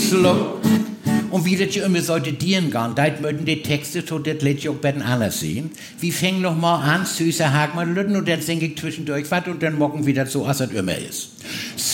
so. Und wie das ja immer sollte dienen gehen, da möchten die Texte, so das lädt ja auch bei den anderen sehen. Wir fangen noch mal an, süßer Haken mal Lütten und dann singe ich zwischendurch was und dann mocken wieder so, als es immer ist.